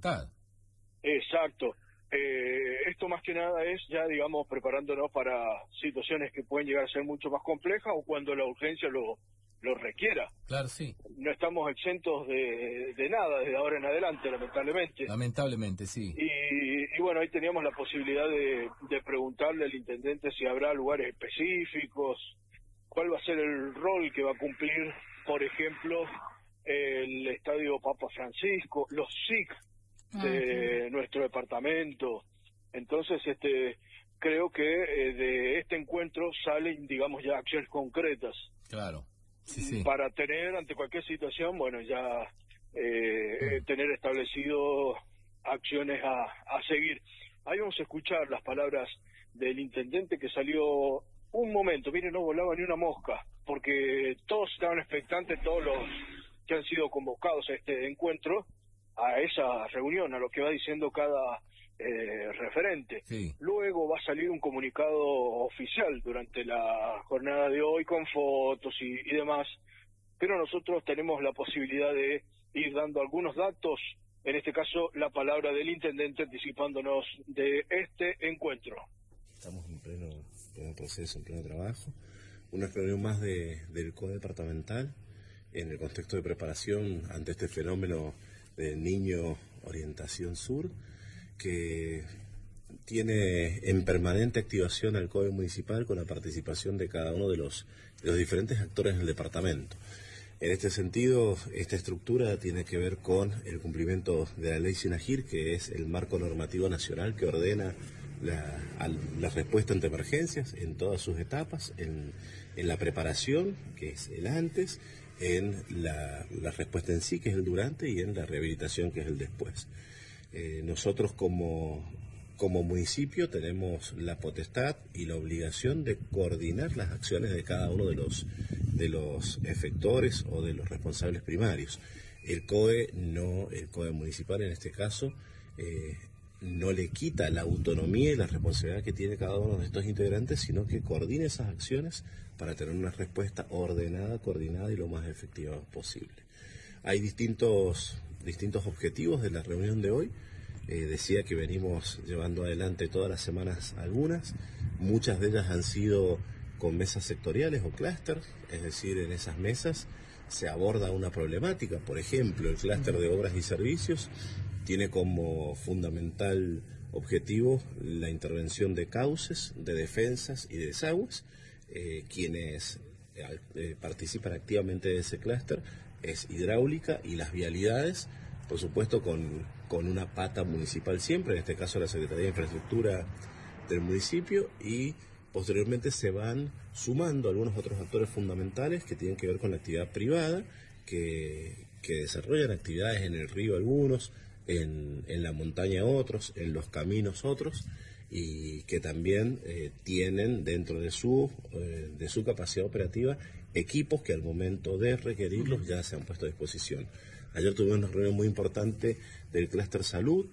preguntar. Exacto. Esto más que nada es ya, digamos, preparándonos para situaciones que pueden llegar a ser mucho más complejas o cuando la urgencia lo requiera. Claro, sí. No estamos exentos de nada desde ahora en adelante, lamentablemente. Lamentablemente, sí. Y bueno, ahí teníamos la posibilidad de preguntarle al intendente si habrá lugares específicos, cuál va a ser el rol que va a cumplir, por ejemplo, el Estadio Papa Francisco, los SIC de nuestro departamento. Entonces, creo que de este encuentro salen, digamos, ya acciones concretas. Claro. Sí. Para tener ante cualquier situación, bueno, ya tener establecido acciones a seguir. Ahí vamos a escuchar las palabras del intendente que salió un momento, mire, no volaba ni una mosca, porque todos estaban expectantes, todos los que han sido convocados a este encuentro, a esa reunión, a lo que va diciendo cada referente. Sí. Luego va a salir un comunicado oficial durante la jornada de hoy con fotos y demás, pero nosotros tenemos la posibilidad de ir dando algunos datos, en este caso la palabra del intendente anticipándonos de este encuentro. Estamos en pleno proceso, en pleno trabajo, una reunión más del COE departamental en el contexto de preparación ante este fenómeno del Niño Orientación Sur, que tiene en permanente activación al COE municipal con la participación de cada uno de los diferentes actores del departamento. En este sentido, esta estructura tiene que ver con el cumplimiento de la ley SINAGIR, que es el marco normativo nacional que ordena la respuesta ante emergencias en todas sus etapas, en la preparación, que es el antes, en la respuesta en sí, que es el durante, y en la rehabilitación, que es el después. Nosotros como municipio tenemos la potestad y la obligación de coordinar las acciones de cada uno de los efectores o de los responsables primarios. El COE municipal en este caso no le quita la autonomía y la responsabilidad que tiene cada uno de estos integrantes, sino que coordina esas acciones para tener una respuesta ordenada, coordinada y lo más efectiva posible. Hay distintos objetivos de la reunión de hoy. Decía que venimos llevando adelante todas las semanas algunas, muchas de ellas han sido con mesas sectoriales o clústeres, es decir, en esas mesas se aborda una problemática. Por ejemplo, el clúster de obras y servicios tiene como fundamental objetivo la intervención de cauces, de defensas y de desagües. Quienes participan activamente de ese clúster es hidráulica y las vialidades, por supuesto con una pata municipal siempre, en este caso la Secretaría de Infraestructura del municipio, y posteriormente se van sumando algunos otros actores fundamentales que tienen que ver con la actividad privada, que desarrollan actividades en el río algunos, en la montaña otros, en los caminos otros, y que también tienen dentro de su capacidad operativa equipos que al momento de requerirlos ya se han puesto a disposición. Ayer tuvimos una reunión muy importante del clúster salud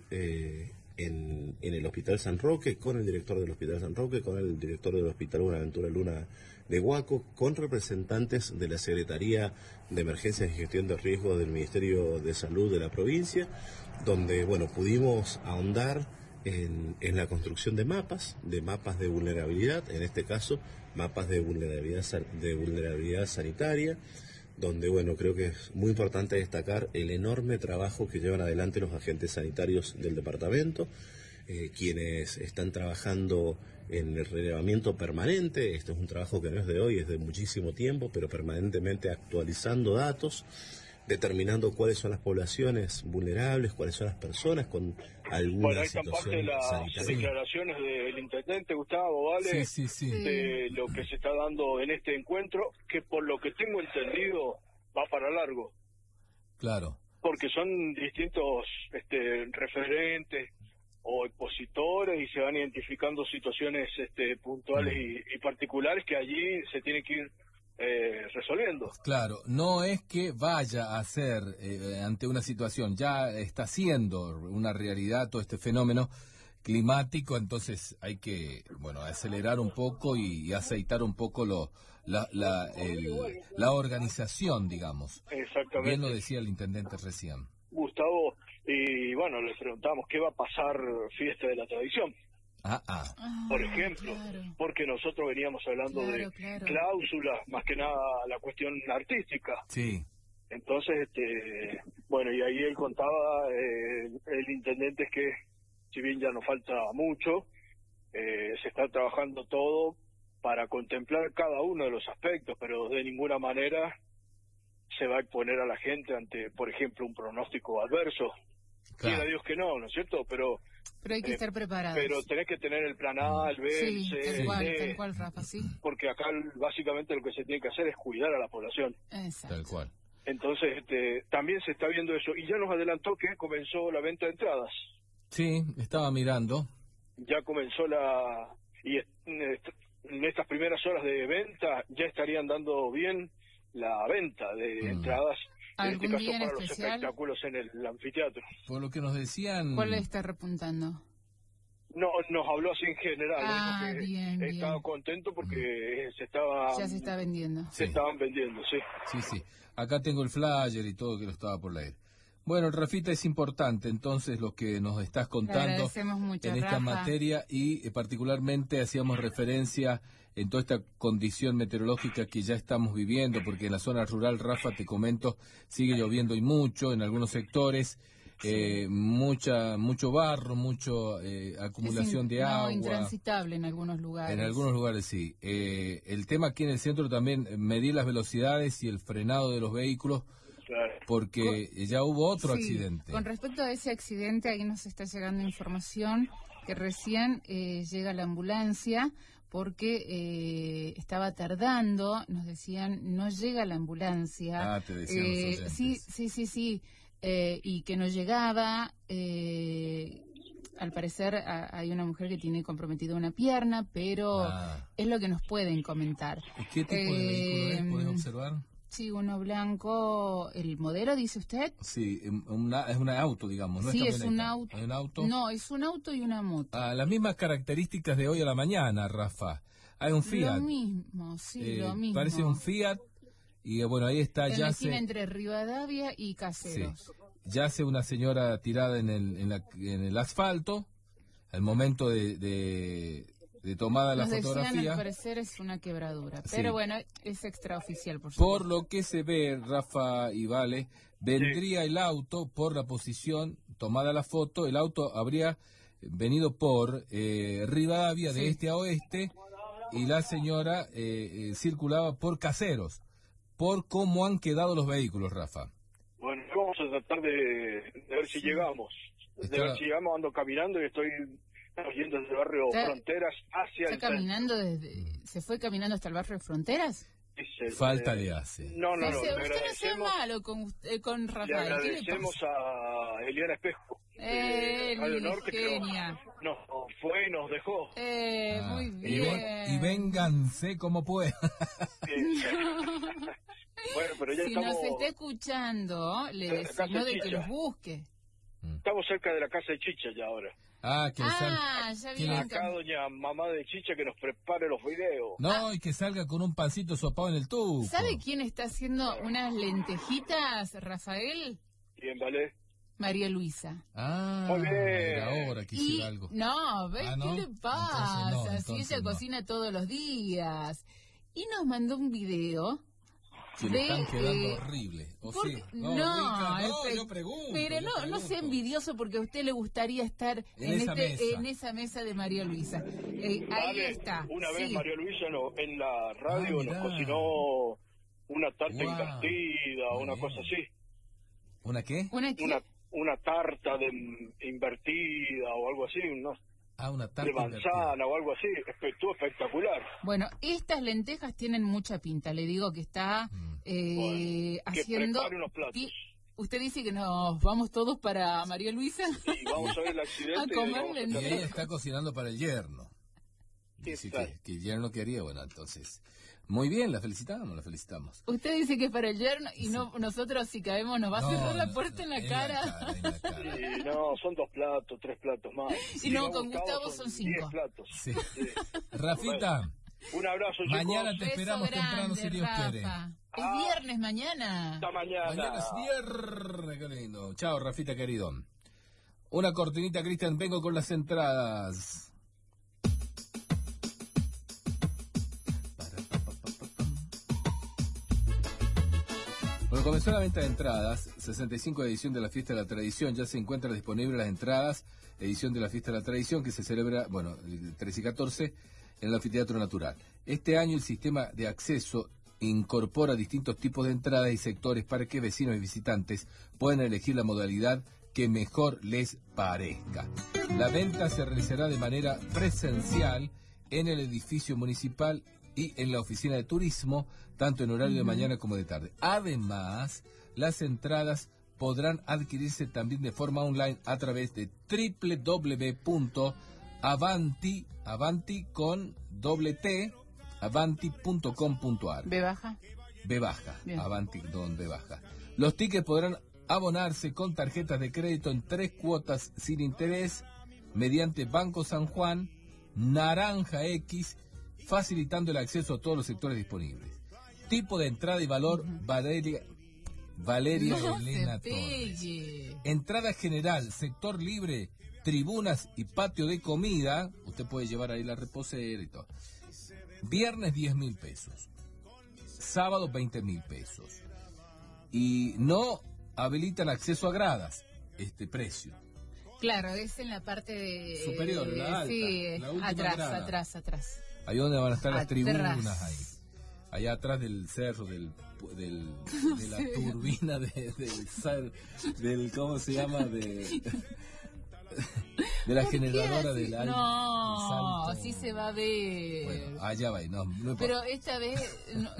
en el Hospital San Roque, con el director del Hospital San Roque, con el director del Hospital Buenaventura Luna de Huaco, con representantes de la Secretaría de Emergencias y Gestión de Riesgos del Ministerio de Salud de la provincia, donde pudimos ahondar en la construcción de mapas de vulnerabilidad, en este caso mapas de vulnerabilidad sanitaria, donde creo que es muy importante destacar el enorme trabajo que llevan adelante los agentes sanitarios del departamento, quienes están trabajando en el relevamiento permanente. Esto es un trabajo que no es de hoy, es de muchísimo tiempo, pero permanentemente actualizando datos, determinando cuáles son las poblaciones vulnerables, cuáles son las personas con alguna situación ahí están parte sanitaria. las declaraciones del intendente Gustavo, ¿vale? Sí. De lo que se está dando en este encuentro, que por lo que tengo entendido va para largo. Claro. Porque son distintos referentes o expositores y se van identificando situaciones puntuales y particulares que allí se tienen que ir resolviendo. Claro, no es que vaya a ser ante una situación, ya está siendo una realidad todo este fenómeno climático, entonces hay que acelerar un poco y aceitar un poco la organización, digamos. Exactamente. Bien lo decía el intendente recién. Gustavo, Y bueno, les preguntamos qué va a pasar Fiesta de la Tradición, por ejemplo, claro. Porque nosotros veníamos hablando de cláusulas, más que nada la cuestión artística. Sí. Entonces, bueno, y ahí él contaba, el intendente, es que si bien ya nos falta mucho, se está trabajando todo para contemplar cada uno de los aspectos, pero de ninguna manera se va a exponer a la gente ante, por ejemplo, un pronóstico adverso. Quiera Dios que no, ¿no es cierto? Pero hay que estar preparados. Pero tenés que tener el plan A, el B, el C, tal cual, Rafa, sí. Porque acá básicamente lo que se tiene que hacer es cuidar a la población. Exacto. Tal cual. Entonces, también se está viendo eso. Y ya nos adelantó que comenzó la venta de entradas. Sí, estaba mirando. Ya comenzó y en estas primeras horas de venta ya estarían dando bien la venta de entradas. En este caso para los espectáculos en el anfiteatro. Por lo que nos decían... ¿Cuál le está repuntando? No, nos habló así en general. Bien. Estaba contento porque ya se está vendiendo. Se estaban vendiendo, sí. Sí. Acá tengo el flyer y todo que lo estaba por leer. Bueno, Rafita, es importante entonces lo que nos estás contando mucho, en esta materia y particularmente hacíamos referencia en toda esta condición meteorológica que ya estamos viviendo, porque en la zona rural, Rafa, te comento, sigue lloviendo y mucho en algunos sectores, mucho barro, mucho acumulación de agua. Intransitable en algunos lugares. En algunos lugares sí. El tema aquí en el centro también, medir las velocidades y el frenado de los vehículos, porque ya hubo otro accidente. Con respecto a ese accidente, ahí nos está llegando información que recién llega la ambulancia porque estaba tardando, nos decían, no llega la ambulancia. Te decían los oyentes. Sí. Y que no llegaba. Al parecer hay una mujer que tiene comprometida una pierna, pero es lo que nos pueden comentar. ¿Qué tipo de vehículo es? ¿Puedes observar? Sí, uno blanco. ¿El modelo, dice usted? Sí, es un auto, digamos. No sí, es un auto. ¿Es un auto? No, es un auto y una moto. Las mismas características de hoy a la mañana, Rafa. Hay un Fiat. Lo mismo, lo mismo. Parece un Fiat y bueno, ahí está. En la esquina entre Rivadavia y Caseros. Sí. Yace una señora tirada en el asfalto al momento de tomada la fotografía. Al parecer es una quebradura, pero bueno, es extraoficial, por supuesto. Por lo que se ve, Rafa y Vale, vendría el auto por la posición tomada la foto, el auto habría venido por Rivadavia de este a oeste y la señora circulaba por Caseros, por cómo han quedado los vehículos, Rafa. Bueno, vamos a tratar de ver si llegamos. Ando caminando y estoy yendo desde el barrio Fronteras hacia el caminando ¿Se fue caminando hasta el barrio Fronteras? Falta le hace. No. Usted no sea malo con Rafael. Le agradecemos a Eliana Espejo. Genia. Nos fue y nos dejó. Muy bien. Y vénganse como puedan. Bueno, pero ya si estamos... nos está escuchando, le decimos de que los busque. Estamos cerca de la casa de Chicha ya ahora. Ya viene acá doña mamá de Chicha que nos prepare los videos. No, y que salga con un pancito sopado en el tubo. ¿Sabe quién está haciendo unas lentejitas, Rafael? ¿Quién, vale? María Luisa. Muy bien. Era hora que hiciera algo. No, ¿ves qué le pasa? Si ella cocina todos los días. Y nos mandó un video. Que le están quedando horrible. Yo pregunto. Pero no sea envidioso porque a usted le gustaría estar en esa mesa de María Luisa. Ahí está. Una vez María Luisa en la radio nos cocinó una tarta invertida, una cosa así. ¿Una qué? Una tarta invertida o algo así, ¿no? Una tarta de manzana o algo así, estuvo espectacular. Bueno, estas lentejas tienen mucha pinta, le digo que está haciendo... Que unos platos. ¿Usted dice que nos vamos todos para María Luisa? Sí, vamos a ver el accidente. A comer lentejas. Y ella está cocinando para el yerno. Dice que el yerno quería, bueno, entonces... Muy bien, la felicitamos. Usted dice que es para el yerno y nosotros si caemos nos va a cerrar la puerta en la cara. Sí, no, son 2 platos, 3 platos más. Y no, con Gustavo son 5. 10 platos. Sí. Rafita. Un abrazo, chicos. Mañana te esperamos temprano si Dios quiere. Es viernes mañana. Hasta mañana. Mañana es viernes, qué lindo. Chao, Rafita querido. Una cortinita, Cristian, vengo con las entradas. Bueno, comenzó la venta de entradas, 65 edición de la Fiesta de la Tradición, ya se encuentran disponibles las entradas, edición de la Fiesta de la Tradición que se celebra, bueno, el 13 y 14 en el Anfiteatro Natural. Este año el sistema de acceso incorpora distintos tipos de entradas y sectores para que vecinos y visitantes puedan elegir la modalidad que mejor les parezca. La venta se realizará de manera presencial en el edificio municipal y en la oficina de turismo, tanto en horario de mañana como de tarde. Además, las entradas podrán adquirirse también de forma online a través de www.avanti, avanti con doble T, avanti.com.ar. ¿B baja? B baja, Bien. Avanti don B baja. Los tickets podrán abonarse con tarjetas de crédito en 3 cuotas sin interés mediante Banco San Juan, Naranja X, facilitando el acceso a todos los sectores disponibles. Tipo de entrada y valor, Valeria No Elena se Torres. pegue. Entrada general, sector libre, tribunas y patio de comida. Usted puede llevar ahí la reposera y todo. Viernes 10.000 pesos. Sábado 20.000 pesos. Y no habilitan acceso a gradas, este precio. Claro, es en la parte de... Superior, la alta, sí, la última atrás, grada. atrás. Ahí donde van a estar las Atrás. tribunas ahí. Allá atrás del cerro, de la turbina del ¿cómo se llama? De la generadora del aire. No, del salto. sí se va a ver. Bueno, allá va, no importa. Pero esta vez... no.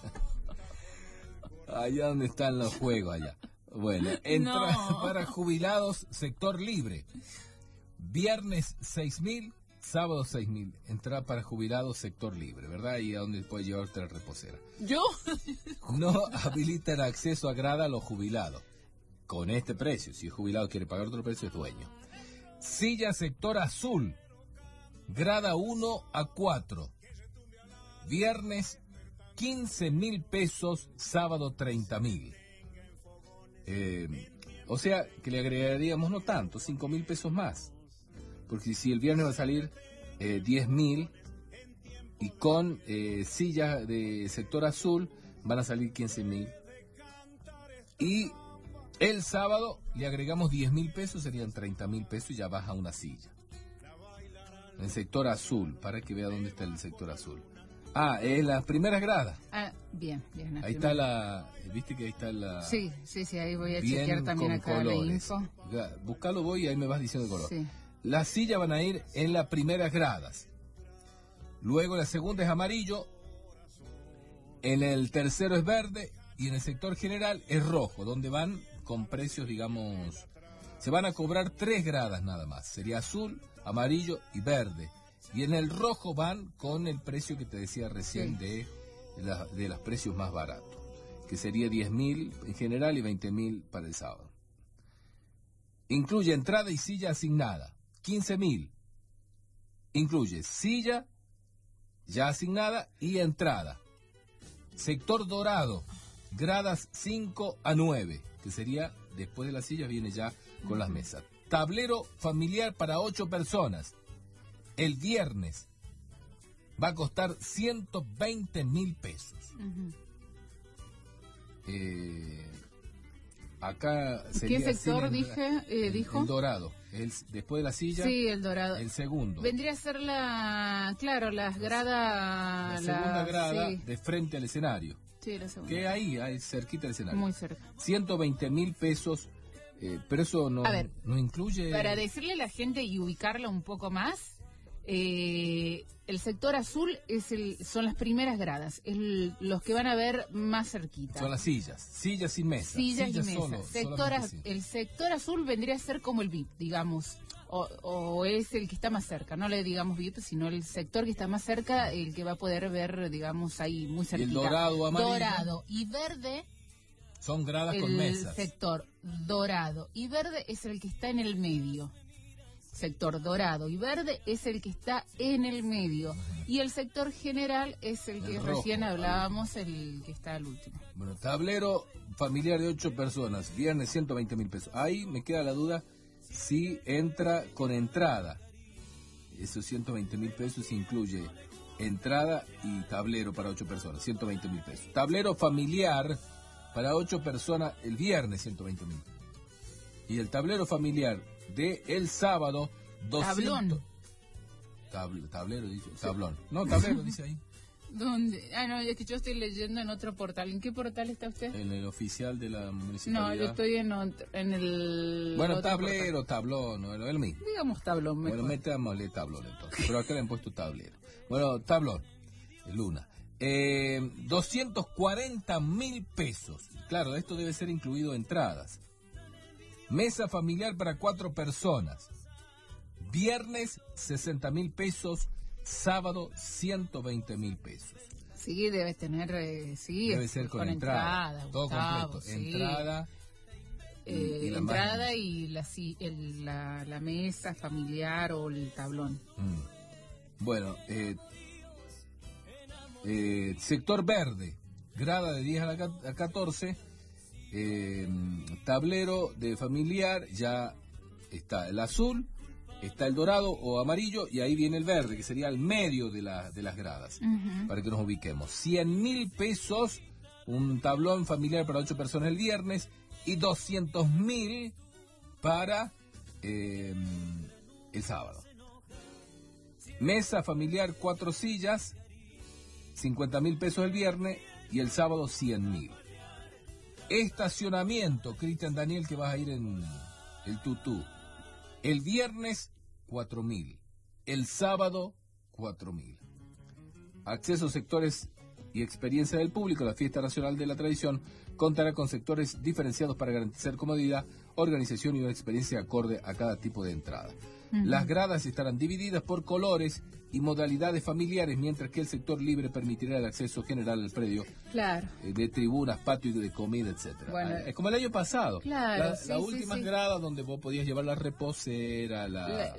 Allá donde están los juegos, allá. Bueno, No. para jubilados, sector libre. Viernes 6.000, sábado 6.000. Entrada para jubilados, sector libre, ¿verdad? Y a donde puede llevarte la reposera. ¿Yo? No habilitan acceso a grada a los jubilados. Con este precio, si el jubilado quiere pagar otro precio, es dueño. Silla sector azul. Grada 1 a 4. Viernes 15.000 pesos, sábado 30.000. O sea, que le agregaríamos no tanto, 5.000 pesos más. Porque si el viernes va a salir 10.000 y con sillas de sector azul van a salir 15.000. Y el sábado le agregamos 10.000 pesos, serían 30.000 pesos y ya baja una silla. En el sector azul, para que vea dónde está el sector azul. Ah, en las primeras gradas. Ah, bien. Ahí está la... ¿Viste que ahí está la...? Sí, ahí voy a bien chequear también con acá colores. la info. Buscalo vos y ahí me vas diciendo el color. Sí. Las sillas van a ir en las primeras gradas. Luego la segunda es amarillo. En el tercero es verde. Y en el sector general es rojo, donde van con precios, digamos... Se van a cobrar 3 gradas nada más. Sería azul, amarillo y verde. Y en el rojo van con el precio que te decía recién de los precios más baratos. Que sería 10.000 en general y 20.000 para el sábado. Incluye entrada y silla asignada. 15.000. Incluye silla ya asignada y entrada. Sector dorado, gradas 5 a 9, que sería después de las sillas viene ya con las mesas. Tablero familiar para 8 personas. El viernes va a costar 120.000 pesos. Acá sería... ¿Qué sector dijo? El dorado. Después de la silla. Sí, el dorado. El segundo. Vendría a ser las gradas... La segunda grada sí. de frente al escenario. Sí, la segunda. Que ahí cerquita del escenario. Muy cerca. 120.000 pesos, pero eso no, A ver, no incluye... Para decirle a la gente y ubicarla un poco más, el sector azul son las primeras gradas, los que van a ver más cerquita. Son las sillas sin mesa. Sillas y mesas. Solamente El sector azul vendría a ser como el VIP, digamos, o es el que está más cerca, no le digamos VIP, sino el sector que está más cerca, el que va a poder ver, digamos, ahí muy cerquita. Y el dorado, amarillo. Dorado y verde. Son gradas con mesas. El sector dorado y verde es el que está en el medio. sector dorado y verde es el que está en el medio. Y el sector general es el que rojo, recién hablábamos, el que está al último. Bueno, tablero familiar de 8 personas, viernes 120.000 pesos. Ahí me queda la duda si entra con entrada. Esos 120.000 pesos incluye entrada y tablero para 8 personas, 120.000 pesos. Tablero familiar para 8 personas el viernes, 120.000. Y el tablero familiar de el sábado, 200. Tablero dice, tablón. No, tablero dice ahí. ¿Dónde? Ah, no, es que yo estoy leyendo en otro portal. ¿En qué portal está usted? En el oficial de la municipalidad. No, yo estoy en el... Bueno, tablero, tablón, no, el mismo. Digamos tablón mejor. Bueno, metámosle tablón entonces. Pero acá le han puesto tablero. Bueno, tablón, Luna. 240.000 pesos. Claro, esto debe ser incluido entradas. Mesa familiar para 4 personas. Viernes, 60.000 pesos. Sábado, 120.000 pesos. Sí, debe tener, sí. Debe ser con entrada. Todo Gustavo, completo. Sí. Entrada. Y la entrada y la mesa familiar o el tablón. Bueno, sector verde, grada de 10 a 14, tablero de familiar, ya está el azul, está el dorado o amarillo y ahí viene el verde, que sería el medio de las gradas, para que nos ubiquemos. 100.000 pesos, un tablón familiar para 8 personas el viernes y 200.000 para el sábado. Mesa familiar 4 sillas, 50.000 pesos el viernes y el sábado 100.000. Estacionamiento, Cristian Daniel, que vas a ir en el tutú. El viernes 4.000, el sábado 4.000. Acceso, sectores y experiencia del público. La Fiesta Nacional de la Tradición contará con sectores diferenciados para garantizar comodidad, organización y una experiencia acorde a cada tipo de entrada. Las gradas estarán divididas por colores y modalidades familiares, mientras que el sector libre permitirá el acceso general al predio. Claro. De tribunas, patio de comida, etcétera. Bueno, es como el año pasado. Claro, la última grada donde vos podías llevar la reposera,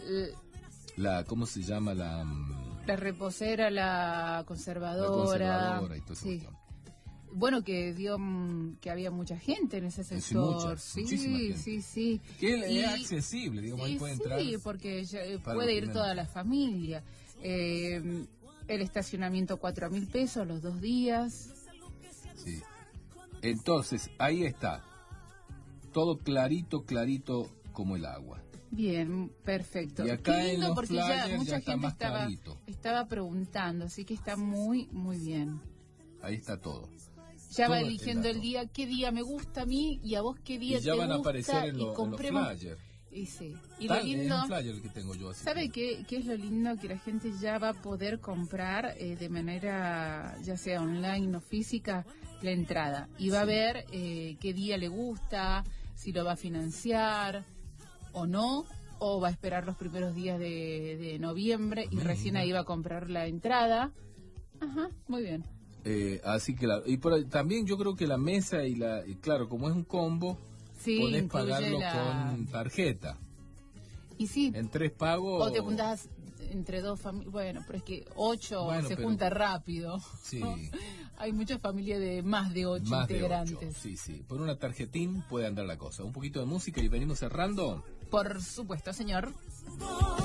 ¿cómo se llama? La reposera, la conservadora. Y todo eso. Sí. Bueno, que había mucha gente en ese sector. Muchísima gente. Sí. Que es accesible, digamos, ahí puede entrar. Sí, porque puede ir toda la familia. El estacionamiento 4.000 pesos los 2 días. Sí. Entonces, ahí está. Todo clarito como el agua. Bien, perfecto. Y acá qué lindo, en los porque flyers ya mucha ya está gente más clarito. estaba preguntando, así que está muy, muy bien. Ahí está todo. Ya va eligiendo el día, qué día me gusta a mí y a vos qué día te gusta. Y ya van a aparecer en los flyers. Y lo lindo, es un flyer que tengo yo. ¿Sabe qué es lo lindo? Que la gente ya va a poder comprar de manera, ya sea online o física, la entrada. Y va a ver qué día le gusta, si lo va a financiar o no, o va a esperar los primeros días de noviembre y recién ahí va a comprar la entrada. Ajá, muy bien. Así que también yo creo que la mesa y claro, como es un combo, sí, podés pagarlo con tarjeta. Y sí. En 3 pagos. O te juntás entre 2 familias. Bueno, pero es que 8 junta rápido. Sí. Hay muchas familias de más de 8 integrantes. Sí. Por una tarjetín puede andar la cosa. Un poquito de música y venimos cerrando. Por supuesto, señor.